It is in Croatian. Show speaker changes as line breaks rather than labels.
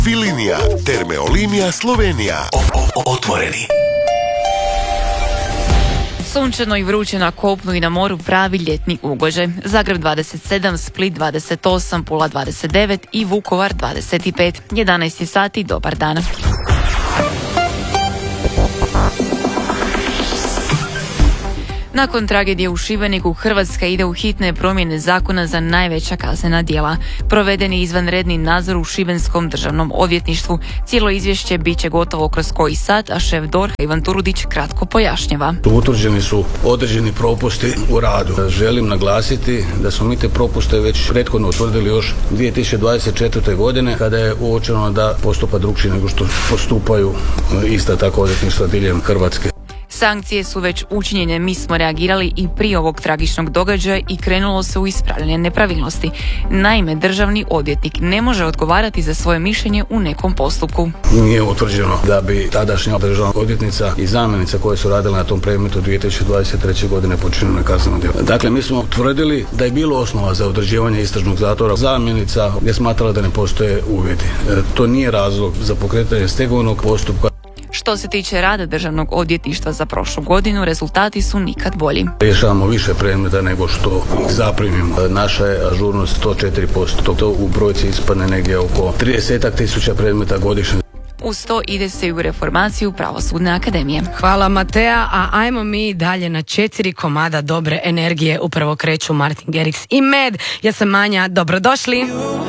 Filinija, Termeolinija Slovenija. Otvoreni.
Sunčano i vruće na kopnu i na moru, pravi ljetni ugođaj. Zagreb 27, Split 28, Pula 29 i Vukovar 25. 11 sati, dobar dan. Nakon tragedije u Šibeniku, Hrvatska ide u hitne promjene zakona za najveća kaznena djela. Proveden je izvanredni nadzor u Šibenskom državnom odvjetništvu. Cijelo izvješće bit će gotovo kroz koji sat, a šef DORH-a Ivan Turudić kratko pojašnjava.
Utvrđeni su određeni propusti u radu. Želim naglasiti da smo mi te propuste već prethodno utvrdili još 2024. godine, kada je uočeno da postupa drukčije nego što postupaju ista tako odvjetništva diljem Hrvatske.
Sankcije su već učinjene, mi smo reagirali i prije ovog tragičnog događaja i krenulo se u ispravljanje nepravilnosti. Naime, državni odvjetnik ne može odgovarati za svoje mišljenje u nekom postupku.
Nije utvrđeno da bi tadašnja državna odvjetnica i zamjenica koje su radile na tom predmetu 2023. godine počinile kazneno djelo. Dakle, mi smo utvrdili da je bilo osnova za određivanje istražnog zatvora. Zamjenica je smatrala da ne postoje uvjeti. To nije razlog za pokretanje stegovnog postupka.
Što se tiče rada državnog odvjetništva za prošlu godinu, rezultati su nikad bolji.
Rješavamo više predmeta nego što ih zaprimimo. Naša je ažurnost 104%. To u brojci ispadne negdje oko 30.000 predmeta godišnje.
Uz to ide se i u reformaciju Pravosudne akademije.
Hvala Matea, a ajmo mi dalje na 4 komada dobre energije. Upravo kreću Martin Garrix i Med. Ja sam Manja, dobrodošli.